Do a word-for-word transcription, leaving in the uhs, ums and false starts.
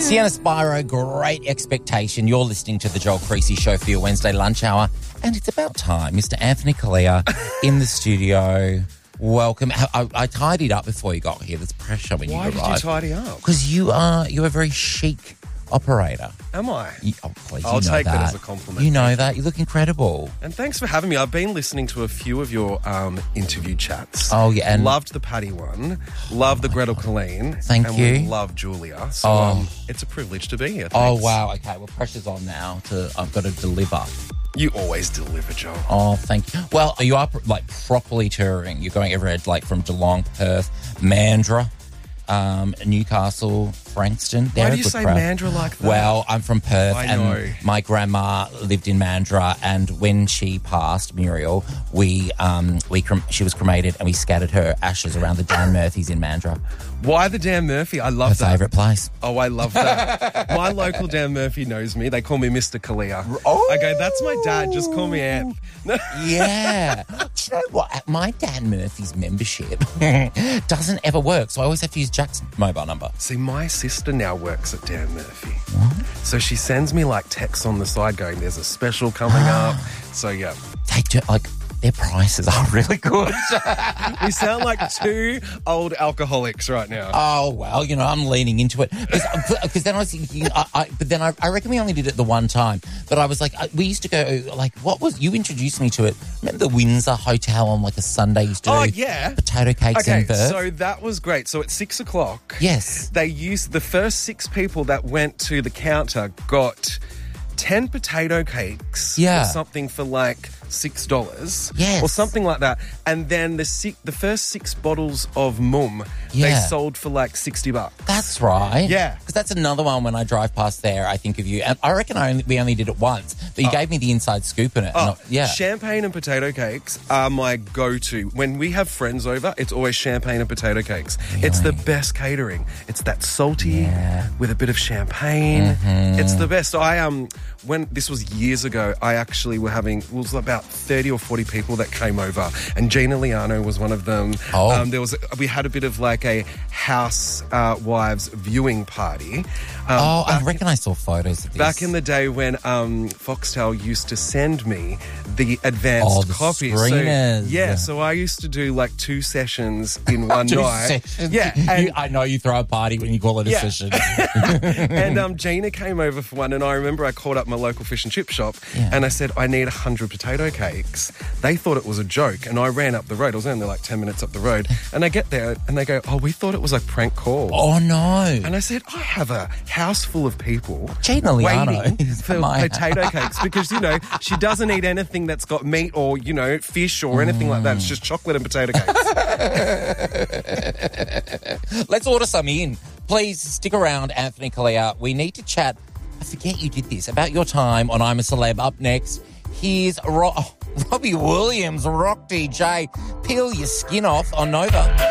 Sienna Spiro, Great Expectation. You're listening to the Joel Creasy Show for your Wednesday lunch hour. And it's about time. Mister Anthony Callea in the studio. Welcome. I, I, I tidied up before you got here. There's pressure when Why you did arrived. you tidy up? Because you are you're a very chic operator. Am I? You, oh, please, I'll you know take that. that as a compliment. You know that. You look incredible. And thanks for having me. I've been listening to a few of your um, interview chats. Oh, yeah. And loved the Paddy one. Loved the Gretel Colleen. Thank and you. we love Julia. So Oh. um, it's a privilege to be here. Oh, Thanks. wow. Okay, well, pressure's on now. To I've got to deliver. You always deliver, Joel. Oh, thank you. Well, you are like properly touring. You're going everywhere, like from Geelong, Perth, Mandurah, um, Newcastle, Frankston. They're Why a do you good say crowd. Mandurah like that? Well, I'm from Perth, I and know. my grandma lived in Mandurah. And when she passed, Muriel, we um we crem- she was cremated, and we scattered her ashes around the Dan Murphys in Mandurah. Why the Dan Murphy? I love Her that. favourite place. Oh, I love that. My local Dan Murphy knows me. They call me Mister Callea. Oh. I go, that's my dad. Just call me Anth. Yeah. Do you know what? My Dan Murphy's membership doesn't ever work, so I always have to use Jack's mobile number. See, my sister now works at Dan Murphy. So she sends me like texts on the side going, there's a special coming up. So yeah, They do, like, their prices are really good. we sound like two old alcoholics right now. Oh, well, you know, I'm leaning into it. Because then I was thinking, I, I, but then I, I reckon we only did it the one time. But I was like, I, we used to go, like, what was, you introduced me to it. Remember the Windsor Hotel on like a Sunday used to Oh, do yeah. potato cakes Okay, in Perth? so that was great. So at six o'clock, Yes. they used the first six people that went to the counter got ten potato cakes Yeah. or something for like six dollars, Yes. or something like that. And then the six, the first six bottles of mum they Yeah. sold for like sixty bucks. That's right. Yeah. Because that's another one when I drive past there, I think of you. And I reckon I only, we only did it once, but you gave me the inside scoop in it. Oh, And I- yeah. Champagne and potato cakes are my go-to. When we have friends over, it's always champagne and potato cakes. It's the best catering. It's that salty Yeah. with a bit of champagne. Mm-hmm. It's the best. I um when this was years ago, I actually were having it was about thirty or forty people that came over, and Gina Liano was one of them. Oh. Um, there was we had a bit of like a house uh, wives viewing party. Um, Oh, I back- reckon I saw photos of this. Back in the day when um, Foxtel used to send me the advanced Oh, the copy. screeners. So, yeah, so I used to do like two sessions in one Two night. sessions. Yeah, You- and, I know you throw a party when you call it a Yeah. session. and um, Gina came over for one, and I remember I called up my local fish and chip shop, Yeah. and I said, I need one hundred potato cakes. They thought it was a joke, and I ran up the road. I was only like ten minutes up the road, and I get there, and they go, oh, we thought it was a prank call. Oh, no. And I said, I have a house full of people Gina Liano waiting is for my- potato cakes because, you know, she doesn't eat anything that's got meat or, you know, fish or anything like that. It's just chocolate and potato cakes. Let's order some in. Please stick around, Anthony Callea. We need to chat. I forget you did this, about your time on I'm a Celeb. Up next, here's Ro- oh, Robbie Williams, Rock D J. Peel your skin off on Nova.